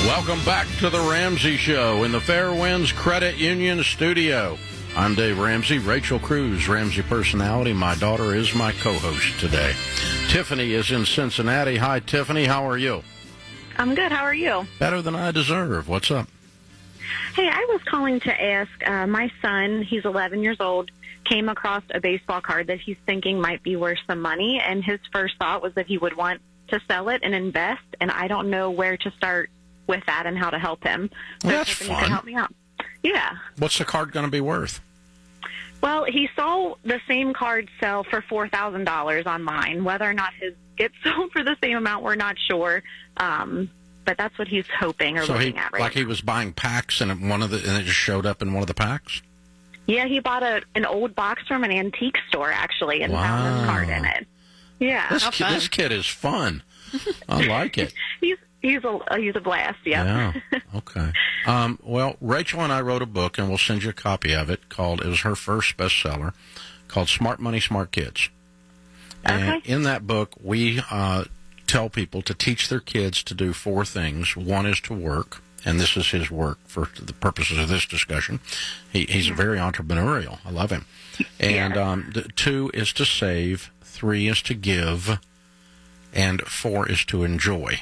Welcome back to the Ramsey Show in the Fairwinds Credit Union studio. I'm Dave Ramsey, Rachel Cruz, Ramsey personality. My daughter is my co-host today. Tiffany is in Cincinnati. Hi, Tiffany. How are you? I'm good. How are you? Better than I deserve. What's up? Hey, I was calling to ask, my son, he's 11 years old, came across a baseball card that he's thinking might be worth some money, and his first thought was that he would want to sell it and invest, and I don't know where to start with that and how to help him. So Well, that's hoping you fun. can help me out. Yeah. What's the card going to be worth? Well, he saw the same card sell for $4,000 online. Whether or not his gets sold for the same amount, we're not sure. But that's what he's hoping or looking at right now. He was buying packs and it just showed up in one of the packs? Yeah, he bought an old box from an antique store, actually, and found this card in it. Yeah. This kid is fun. I like it. He's a blast, Yeah. Okay. Well, Rachel and I wrote a book, and we'll send you a copy of it. It was her first bestseller, called Smart Money, Smart Kids. And in that book, we tell people to teach their kids to do 4 things. One is to work, and this is his work for the purposes of this discussion. He's very entrepreneurial. I love him. And 2 is to save, 3 is to give, and 4 is to enjoy.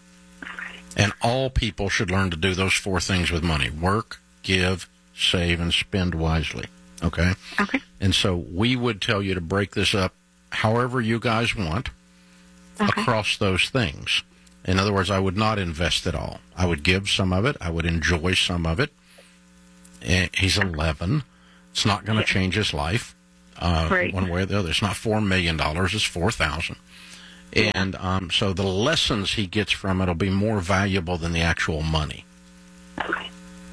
And all people should learn to do those 4 things with money: work, give, save, and spend wisely. Okay? Okay. And so we would tell you to break this up however you guys want across those things. In other words, I would not invest it all. I would give some of it. I would enjoy some of it. And he's 11. It's not going to change his life one way or the other. It's not $4 million. It's $4,000. And so the lessons he gets from it will be more valuable than the actual money. Okay.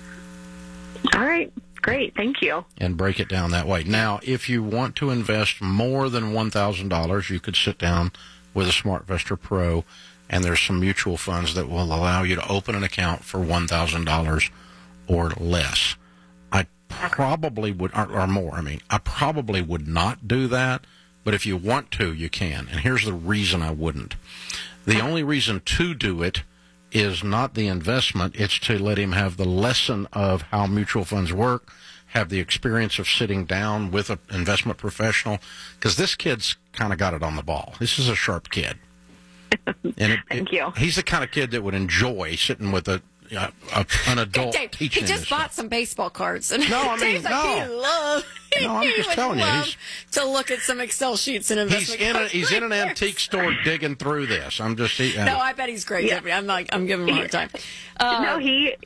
All right. Great. Thank you. And break it down that way. Now, if you want to invest more than $1,000, you could sit down with a SmartVestor Pro, and there's some mutual funds that will allow you to open an account for $1,000 or less. I probably would, or more. I probably would not do that. But if you want to, you can. And here's the reason I wouldn't. The only reason to do it is not the investment. It's to let him have the lesson of how mutual funds work, have the experience of sitting down with an investment professional, because this kid's kind of got it on the ball. This is a sharp kid. And Thank you. He's the kind of kid that would enjoy sitting with an adult Dave, teaching he just this bought stuff. some baseball cards. And No, I mean, Dave's like, he loved. No, I'm just telling you, to look at some Excel sheets and investment cards. He's in an antique store digging through this. I'm just No, I bet he's great. Yeah. I'm giving him a hard time. No,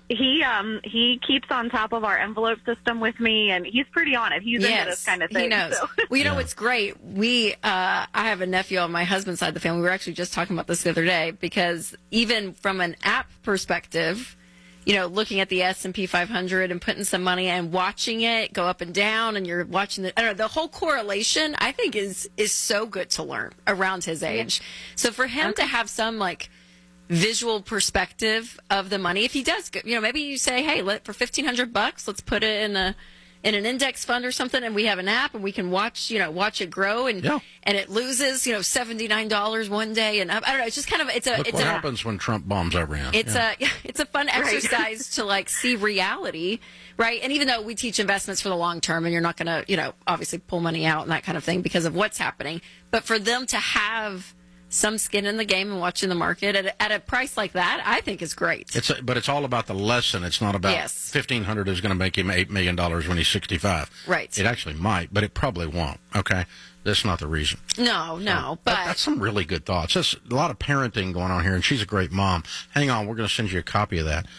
he keeps on top of our envelope system with me, and he's pretty on it. He's into this kind of thing. He knows. So. Well, you know what's great? I have a nephew on my husband's side of the family. We were actually just talking about this the other day, because even from an app perspective, looking at the S&P 500 and putting some money and watching it go up and down, and you're watching the whole correlation, I think is so good to learn around his age. So for him to have some visual perspective of the money, if he does, maybe you say, hey, for $1,500, let's put it in an index fund or something, and we have an app and we can watch it grow, and it loses, $79 one day, and I don't know. It's just kind of Look what happens when Trump bombs Iran. It's a fun exercise to see reality, right? And even though we teach investments for the long term, and you're not going to obviously pull money out and that kind of thing because of what's happening, but for them to have some skin in the game and watching the market at a price like that, I think is great. But it's all about the lesson. It's not about $1,500 is going to make him $8 million when he's 65. Right. It actually might, but it probably won't. Okay, that's not the reason. No. But that's some really good thoughts. That's a lot of parenting going on here, and she's a great mom. Hang on, we're going to send you a copy of that.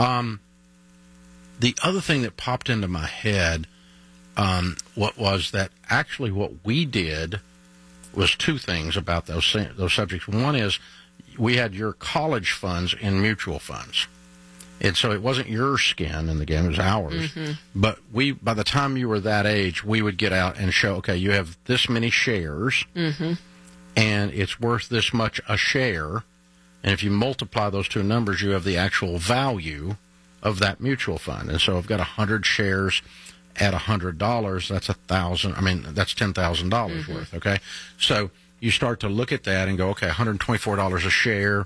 The other thing that popped into my head, what we did was 2 things about those subjects. One is we had your college funds in mutual funds. And so it wasn't your skin in the game, it was ours. Mm-hmm. But by the time you were that age, we would get out and show, okay, you have this many shares, and it's worth this much a share. And if you multiply those 2 numbers, you have the actual value of that mutual fund. And so I've got 100 shares at $100, that's that's $10,000 worth, okay? So you start to look at that and go, okay, $124 a share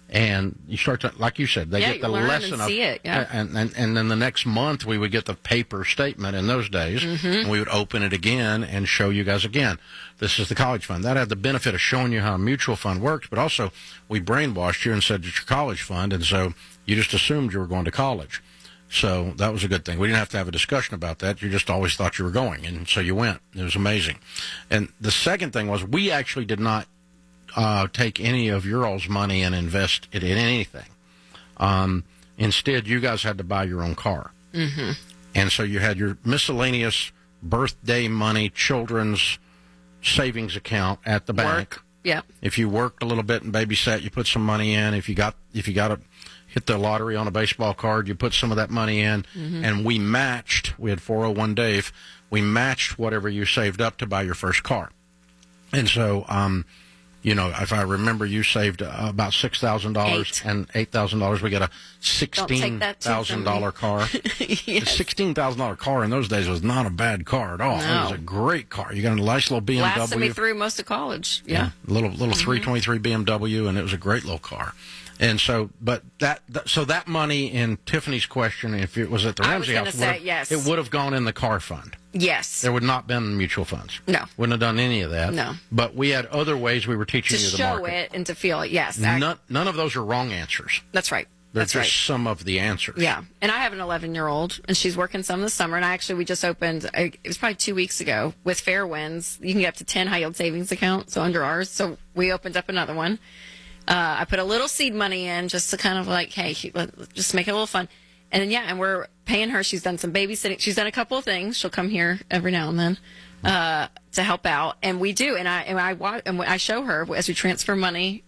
And you start to, like you said, they Yeah, get the you learn lesson and of see it, yeah. and then the next month we would get the paper statement in those days, and we would open it again and show you guys again. This is the college fund. That had the benefit of showing you how a mutual fund works, but also we brainwashed you and said it's your college fund, and so you just assumed you were going to college. So that was a good thing. We didn't have to have a discussion about that. You just always thought you were going, and so you went. It was amazing. And the second thing was we actually did not take any of your all's money and invest it in anything. Instead, you guys had to buy your own car. Mm-hmm. And so you had your miscellaneous birthday money, children's savings account at the bank. Work. Yeah. If you worked a little bit and babysat, you put some money in. If you got to hit the lottery on a baseball card, you put some of that money in. Mm-hmm. And we matched. We had 401 Dave. We matched whatever you saved up to buy your first car. And so, if I remember, you saved about $6,000 and $8,000. We got a $16,000 car. Yes. The $16,000 car in those days was not a bad car at all. No. It was a great car. You got a nice little BMW. Lasted me through most of college. Yeah. Little 323 BMW, and it was a great little car. And so, but that money in Tiffany's question, if it was at the Ramsey house, yes. it would have gone in the car fund. Yes. There would not have been mutual funds. No. Wouldn't have done any of that. No. But we had other ways we were teaching to you the show market. it and to feel it. Yes. None of those are wrong answers. That's right. They're That's just right. some of the answers. Yeah. And I have an 11-year-old, and she's working some this summer. And we just opened, it was probably 2 weeks ago, with Fairwinds. You can get up to 10 high-yield savings accounts, so under ours. So we opened up another one. I put a little seed money in just to kind of like, hey, just make it a little fun. And then, and we're paying her. She's done some babysitting. She's done a couple of things. She'll come here every now and then to help out. And we do. And I show her as we transfer money